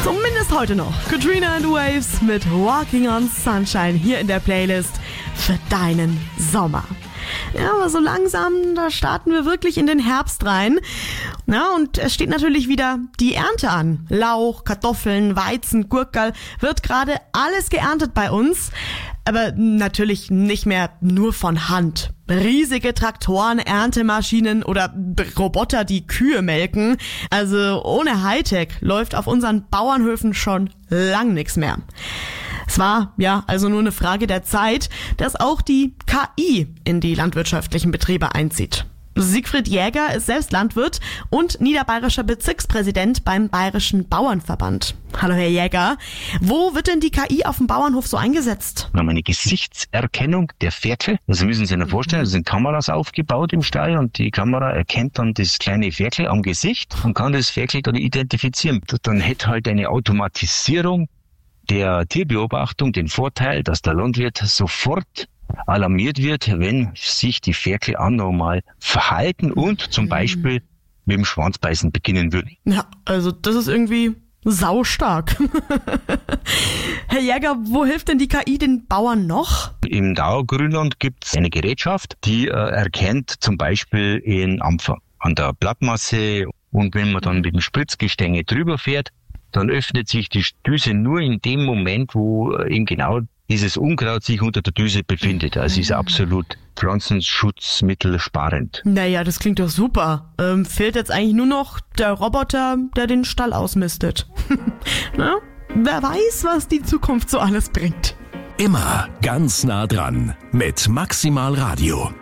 Zumindest heute noch. Katrina and the Waves mit Walking on Sunshine hier in der Playlist für deinen Sommer. Ja, aber so langsam, da starten wir wirklich in den Herbst rein. Ja, und es steht natürlich wieder die Ernte an. Lauch, Kartoffeln, Weizen, Gurkel, wird gerade alles geerntet bei uns. Aber natürlich nicht mehr nur von Hand. Riesige Traktoren, Erntemaschinen oder Roboter, die Kühe melken. Also ohne Hightech läuft auf unseren Bauernhöfen schon lang nichts mehr. Es war ja also nur eine Frage der Zeit, dass auch die KI in die landwirtschaftlichen Betriebe einzieht. Siegfried Jäger ist selbst Landwirt und niederbayerischer Bezirkspräsident beim Bayerischen Bauernverband. Hallo Herr Jäger, wo wird denn die KI auf dem Bauernhof so eingesetzt? Wir haben eine Gesichtserkennung der Ferkel. Also müssen Sie sich vorstellen, es sind Kameras aufgebaut im Stall und die Kamera erkennt dann das kleine Ferkel am Gesicht und kann das Ferkel dann identifizieren. Dann hätte halt eine Automatisierung der Tierbeobachtung den Vorteil, dass der Landwirt sofort alarmiert wird, wenn sich die Ferkel anormal verhalten und zum Beispiel mit dem Schwanzbeißen beginnen würden. Ja, also das ist irgendwie saustark. Herr Jäger, wo hilft denn die KI den Bauern noch? Im Dauergrünland gibt es eine Gerätschaft, die erkennt zum Beispiel in Ampfer an der Blattmasse, und wenn man dann mit dem Spritzgestänge drüber fährt, dann öffnet sich die Düse nur in dem Moment, wo eben genau dieses Unkraut sich unter der Düse befindet. Also ist absolut pflanzenschutzmittelsparend. Naja, das klingt doch super. Fehlt jetzt eigentlich nur noch der Roboter, der den Stall ausmistet. Na, wer weiß, was die Zukunft so alles bringt. Immer ganz nah dran mit Maximal Radio.